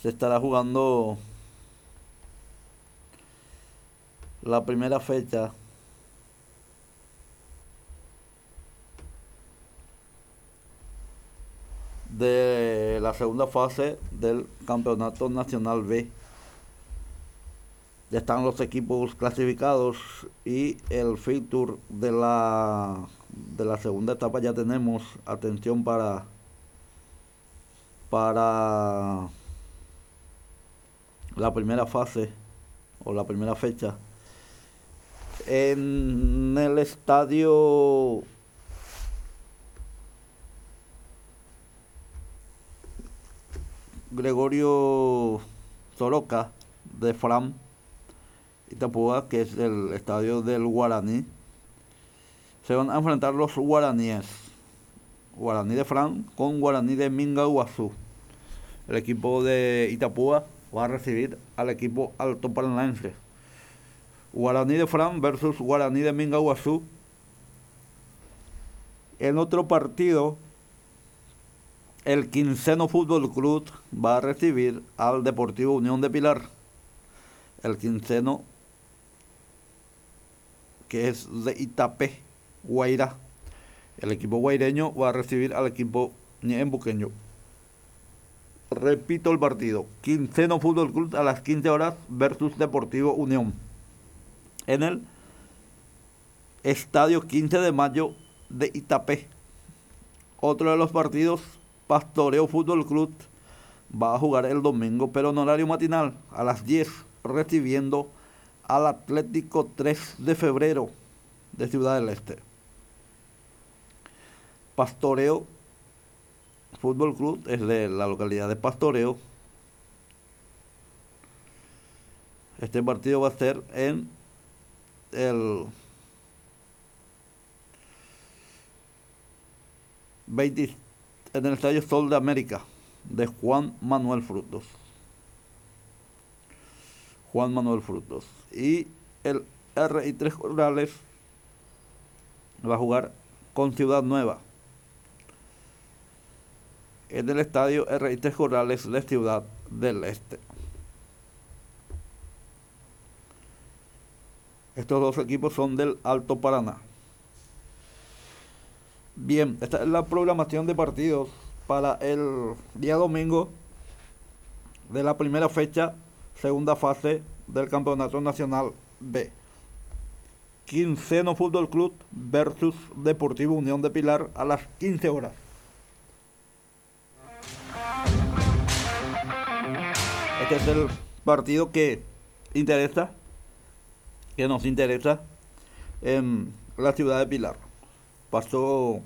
se estará jugando la primera fecha de la segunda fase del Campeonato Nacional B. Ya están los equipos clasificados y el fixture de la segunda etapa ya tenemos. Atención para la primera fase o la primera fecha. En el estadio Gregorio Soroca de Fran Itapúa, que es el estadio del Guaraní, se van a enfrentar los guaraníes. Guaraní de Fran con Guaraní de Mingaguazú. El equipo de Itapúa va a recibir al equipo altoparanense. Guaraní de Fran versus Guaraní de Mingaguazú. En otro partido, el Quinceno Fútbol Club va a recibir al Deportivo Unión de Pilar. El Quinceno, que es de Itapé, Guairá. El equipo guaireño va a recibir al equipo ñeembuqueño. Repito el partido: Quinceno Fútbol Club a las 15 horas versus Deportivo Unión. En el Estadio 15 de Mayo de Itapé. Otro de los partidos, Pastoreo Fútbol Club va a jugar el domingo, pero en horario matinal, a las 10, recibiendo al Atlético 3 de febrero de Ciudad del Este. Pastoreo Fútbol Club es de la localidad de Pastoreo. Este partido va a ser en el 20, en el Estadio Sol de América de Juan Manuel Frutos. Juan Manuel Frutos. Y el RI3 Corrales va a jugar con Ciudad Nueva en el estadio RI3 Corrales de Ciudad del Este. Estos dos equipos son del Alto Paraná. Bien, esta es la programación de partidos para el día domingo de la primera fecha, segunda fase del Campeonato Nacional B. Quinceno Fútbol Club versus Deportivo Unión de Pilar a las 15 horas. Este es el partido que nos interesa en la ciudad de Pilar. Pasó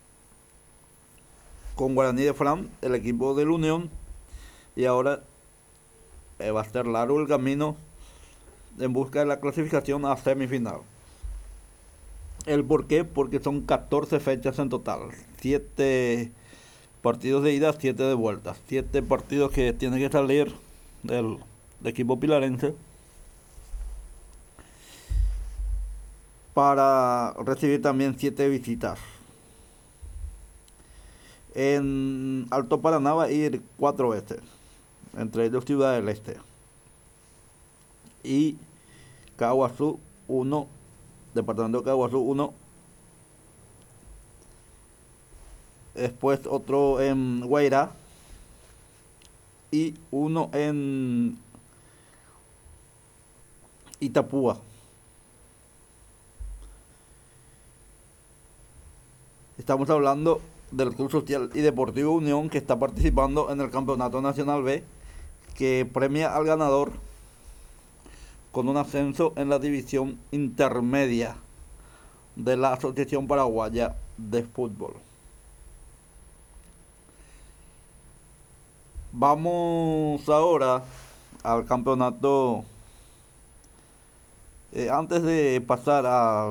con Guaraní de Fran, el equipo del Unión, y ahora va a ser largo el camino en busca de la clasificación a semifinal. ¿El por qué? Porque son 14 fechas en total, 7 partidos de ida, 7 de vuelta, 7 partidos que tienen que salir del equipo pilarense para recibir también 7 visitas. En Alto Paraná va a ir 4 veces, entre ellos Ciudad del Este y Caguazú 1, departamento de Caguazú 1. Después otro en Guairá y uno en Itapúa. Estamos hablando del Club Social y Deportivo Unión, que está participando en el Campeonato Nacional B, que premia al ganador con un ascenso en la división intermedia de la Asociación Paraguaya de Fútbol. Vamos ahora al campeonato. Antes de pasar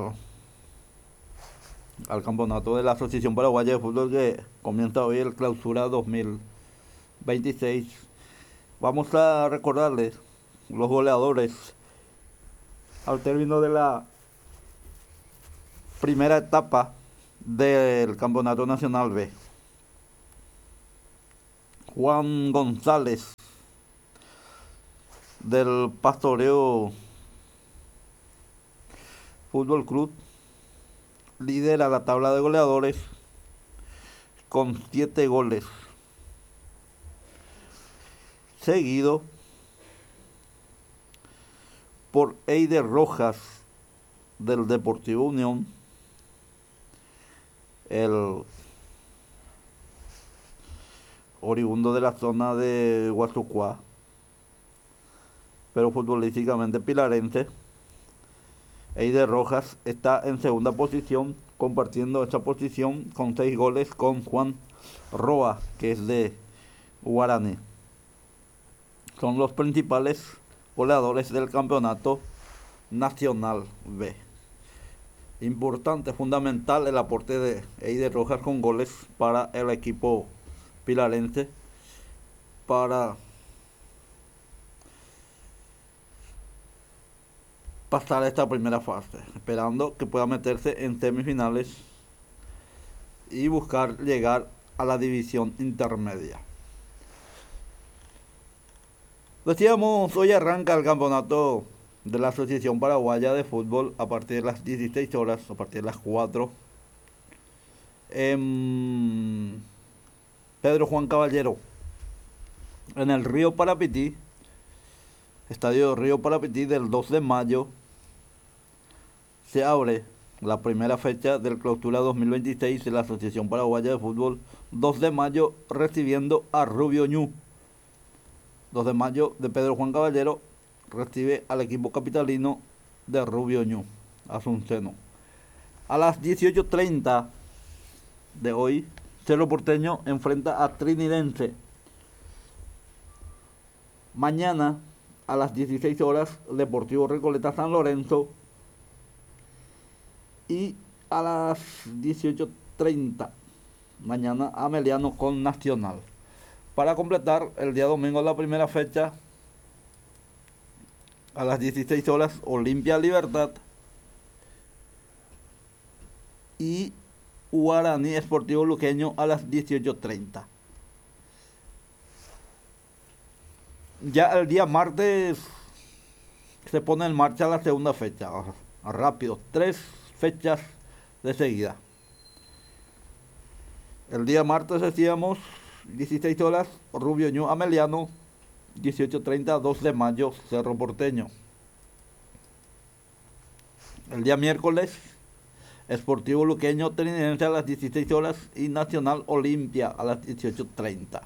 al campeonato de la Asociación Paraguaya de Fútbol, que comienza hoy el Clausura 2026, vamos a recordarles los goleadores al término de la primera etapa del Campeonato Nacional B. Juan González del Pastoreo Fútbol Club lidera la tabla de goleadores con 7 goles, seguido por Eider Rojas del Deportivo Unión, el oriundo de la zona de Guasucuá, pero futbolísticamente pilarense. Eider Rojas está en segunda posición, compartiendo esta posición con 6 goles con Juan Roa, que es de Guaraní. Son los principales goleadores del campeonato nacional B. Importante, fundamental el aporte de Eider Rojas con goles para el equipo pilarense para pasar esta primera fase, esperando que pueda meterse en semifinales y buscar llegar a la división intermedia. Decíamos, hoy arranca el campeonato de la Asociación Paraguaya de Fútbol a partir de las 16 horas, a partir de las 4, en Pedro Juan Caballero, en el Río Parapití, Estadio Río Parapití. Del 2 de mayo se abre la primera fecha del clausura 2026 de la Asociación Paraguaya de Fútbol. 2 de mayo recibiendo a Rubio Ñu. 2 de mayo de Pedro Juan Caballero recibe al equipo capitalino de Rubio Ñu, Asunceno. A las 18:30 de hoy, Cerro Porteño enfrenta a Trinidense. Mañana a las 16 horas, Deportivo Recoleta San Lorenzo. Y a las 18:30, mañana Ameliano con Nacional. Para completar el día domingo la primera fecha, a las 16 horas, Olimpia Libertad y Guaraní Esportivo Luqueño a las 18:30. Ya el día martes se pone en marcha la segunda fecha. Rápido, 3 fechas de seguida. El día martes decíamos 16 horas, Rubio Ñu Ameliano. 18:30, 2 de mayo, Cerro Porteño. El día miércoles, Esportivo Luqueño Trinidense a las 16 horas y Nacional Olimpia a las 18:30.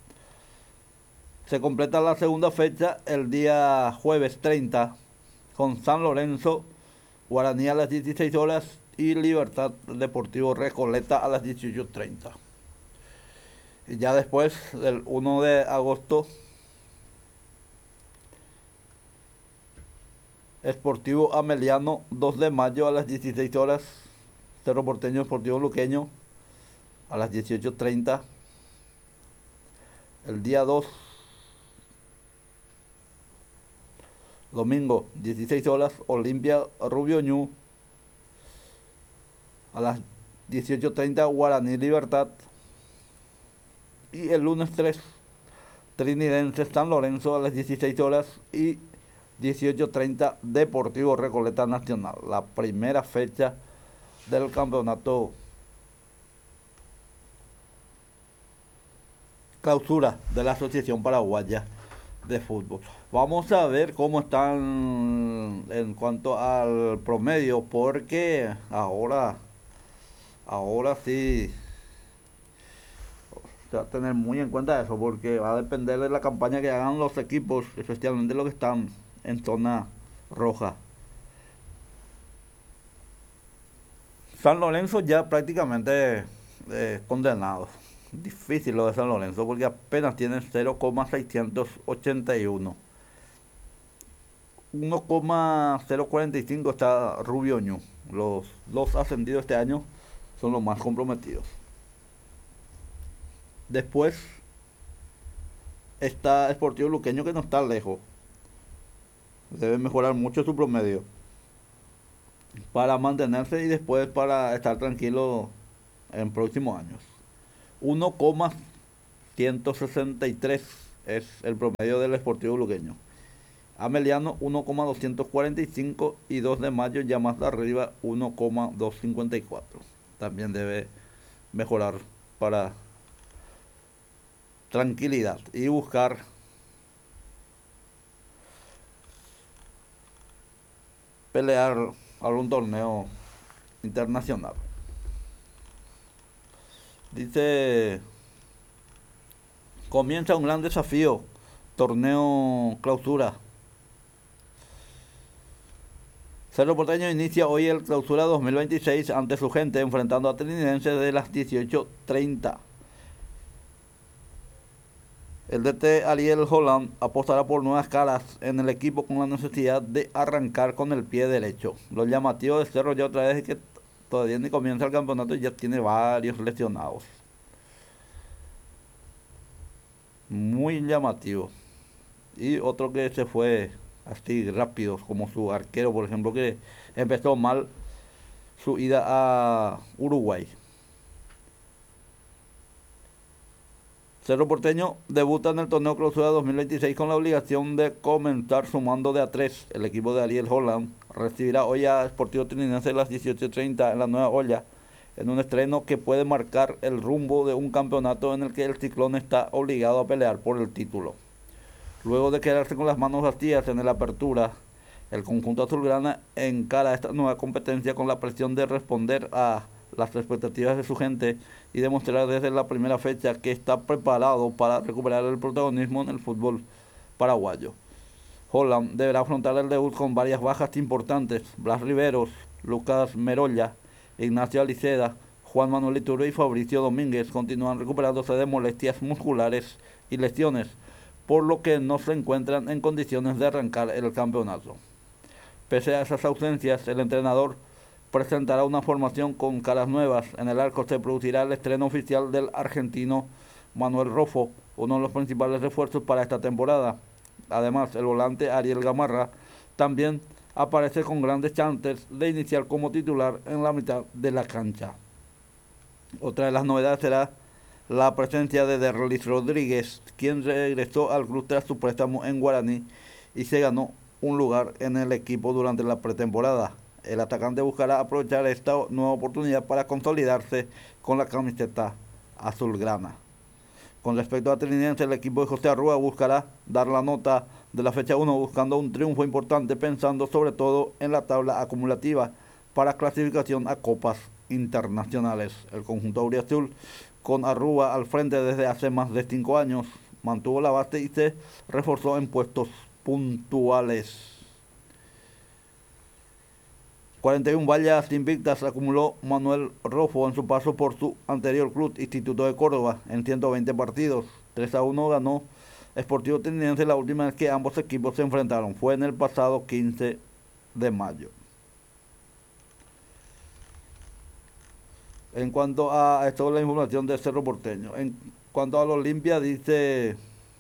Se completa la segunda fecha el día jueves 30 con San Lorenzo, Guaraní a las 16 horas y Libertad Deportivo Recoleta a las 18:30. Y ya después del 1 de agosto, Esportivo Ameliano. 2 de mayo a las 16 horas, Cerro Porteño Esportivo Luqueño a las 18:30. El día 2, domingo, 16 horas, Olimpia Rubio Ñu a las 18:30, Guaraní Libertad. Y el lunes 3, Trinidense San Lorenzo a las 16 horas y 18:30, Deportivo Recoleta Nacional. La primera fecha del campeonato clausura de la Asociación Paraguaya de Fútbol. Vamos a ver cómo están en cuanto al promedio, porque ahora sí se va a tener muy en cuenta eso, porque va a depender de la campaña que hagan los equipos, especialmente los que están en zona roja. San Lorenzo ya prácticamente condenado. Difícil lo de San Lorenzo porque apenas tienen 0,681. 1,045 está Rubio Ñu. Los dos ascendidos este año son los más comprometidos. Después está Esportivo Luqueño, que no está lejos. Debe mejorar mucho su promedio para mantenerse y después para estar tranquilo en próximos años. 1,163 es el promedio del Esportivo Luqueño. Ameliano 1,245 y 2 de mayo ya más arriba 1,254. También debe mejorar para tranquilidad y buscar pelear algún torneo internacional. Dice, comienza un gran desafío, torneo clausura. Cerro Porteño inicia hoy el clausura 2026 ante su gente, enfrentando a Trinidad de las 18:30. El DT Ariel Holland apostará por nuevas caras en el equipo con la necesidad de arrancar con el pie derecho. Lo llamativo de Cerro ya otra vez es que todavía ni comienza el campeonato y ya tiene varios lesionados. Muy llamativo. Y otro que se fue así rápido, como su arquero, por ejemplo, que empezó mal su ida a Uruguay. Cerro Porteño debuta en el torneo clausura 2026 con la obligación de comenzar sumando de a 3. El equipo de Ariel Holland recibirá hoy a Sportivo Trinidad a las 18:30 en la Nueva Olla, en un estreno que puede marcar el rumbo de un campeonato en el que el Ciclón está obligado a pelear por el título. Luego de quedarse con las manos vacías en la apertura, el conjunto azulgrana encara esta nueva competencia con la presión de responder a las expectativas de su gente y demostrar desde la primera fecha que está preparado para recuperar el protagonismo en el fútbol paraguayo. Holland deberá afrontar el debut con varias bajas importantes: Blas Riveros, Lucas Merolla, Ignacio Aliceda, Juan Manuel Iturbe y Fabricio Domínguez continúan recuperándose de molestias musculares y lesiones, por lo que no se encuentran en condiciones de arrancar el campeonato. Pese a esas ausencias, el entrenador presentará una formación con caras nuevas. En el arco se producirá el estreno oficial del argentino Manuel Rofo, uno de los principales refuerzos para esta temporada. Además, el volante Ariel Gamarra también aparece con grandes chances de iniciar como titular en la mitad de la cancha. Otra de las novedades será la presencia de Derlis Rodríguez, quien regresó al club tras su préstamo en Guaraní y se ganó un lugar en el equipo durante la pretemporada. El atacante buscará aprovechar esta nueva oportunidad para consolidarse con la camiseta azulgrana. Con respecto a Trinidad, el equipo de José Arrua buscará dar la nota de la fecha 1 buscando un triunfo importante, pensando sobre todo en la tabla acumulativa para clasificación a copas internacionales. El conjunto auriazul, con Arrua al frente desde hace más de 5 años, mantuvo la base y se reforzó en puestos puntuales. 41 vallas invictas acumuló Manuel Rofo en su paso por su anterior club, Instituto de Córdoba, en 120 partidos. 3-1 ganó Sportivo Trinidad la última vez que ambos equipos se enfrentaron. Fue en el pasado 15 de mayo. En cuanto a esto, la información de Cerro Porteño. En cuanto a la Olimpia, dice: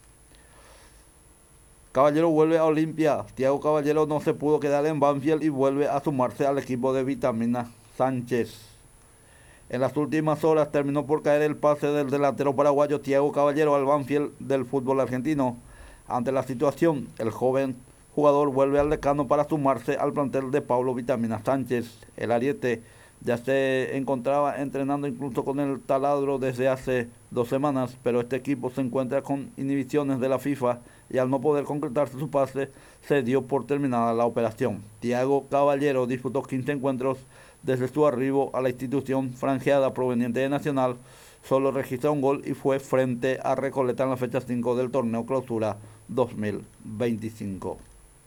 Caballero vuelve a Olimpia. Thiago Caballero no se pudo quedar en Banfield y vuelve a sumarse al equipo de Vitamina Sánchez. En las últimas horas terminó por caer el pase del delantero paraguayo Thiago Caballero al Banfield del fútbol argentino. Ante la situación, el joven jugador vuelve al decano para sumarse al plantel de Pablo Vitamina Sánchez. El ariete ya se encontraba entrenando incluso con el taladro desde hace 2 semanas, pero este equipo se encuentra con inhibiciones de la FIFA y al no poder concretarse su pase, se dio por terminada la operación. Thiago Caballero disputó 15 encuentros desde su arribo a la institución franjeada proveniente de Nacional, solo registró un gol y fue frente a Recoleta en la fecha 5 del torneo clausura 2025.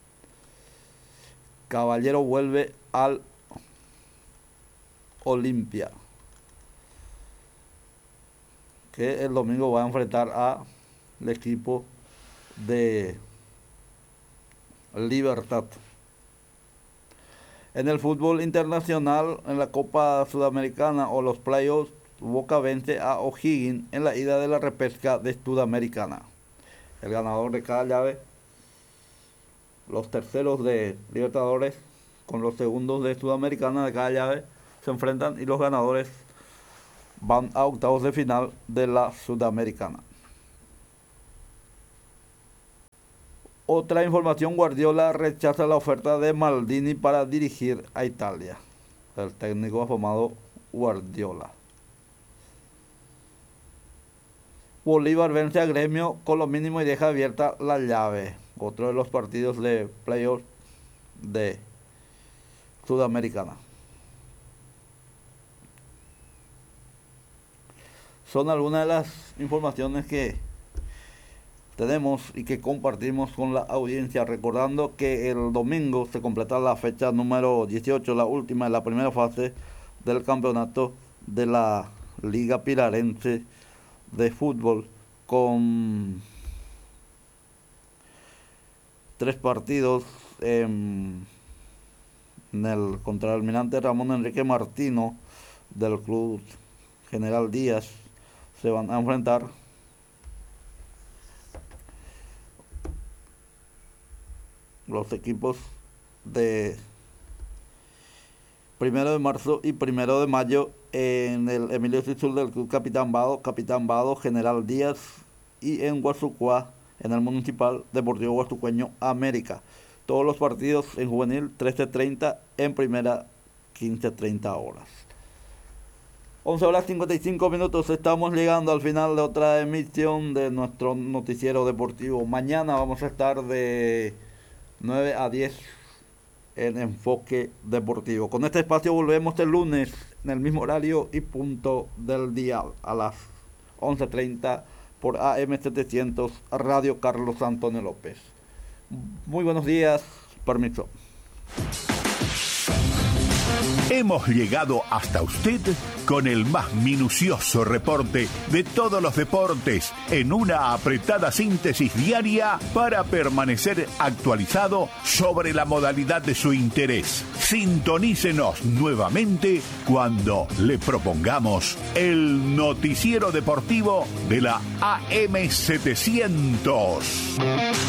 Caballero vuelve al Olimpia, que el domingo va a enfrentar al equipo de Libertad. En el fútbol internacional, en la Copa Sudamericana o los playoffs, Boca vence a O'Higgins en la ida de la repesca de Sudamericana. El ganador de cada llave, los terceros de Libertadores con los segundos de Sudamericana de cada llave, se enfrentan y los ganadores van a octavos de final de la Sudamericana. Otra información, Guardiola rechaza la oferta de Maldini para dirigir a Italia. El técnico afamado Guardiola. Bolívar vence a Gremio con lo mínimo y deja abierta la llave. Otro de los partidos de playoff de Sudamericana. Son algunas de las informaciones que tenemos y que compartimos con la audiencia, recordando que el domingo se completa la fecha número 18, la última de la primera fase del campeonato de la Liga Pirarense de fútbol, con 3 partidos contra el Almirante Ramón Enrique Martino del Club General Díaz. Se van a enfrentar los equipos de 1 de marzo y 1 de mayo en el Emilio Sisul del Club Capitán Bado, General Díaz, y en Guasucuá, en el Municipal Deportivo Guasucueño América. Todos los partidos en juvenil 13:30, en primera 15:30 horas. 11:55. Estamos llegando al final de otra emisión de nuestro noticiero deportivo. Mañana vamos a estar de 9 a 10 en Enfoque Deportivo. Con este espacio volvemos el lunes en el mismo horario y punto del día, a las 11:30 por AM700 Radio Carlos Antonio López. Muy buenos días, permiso. Hemos llegado hasta usted con el más minucioso reporte de todos los deportes en una apretada síntesis diaria para permanecer actualizado sobre la modalidad de su interés. Sintonícenos nuevamente cuando le propongamos el noticiero deportivo de la AM700.